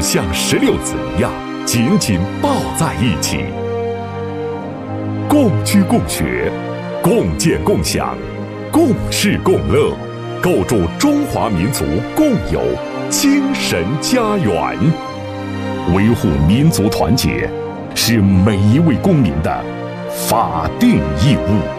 像16子一样紧紧抱在一起，共居共学，共建共享，共事共乐，构筑中华民族共有精神家园。维护民族团结是每一位公民的法定义务。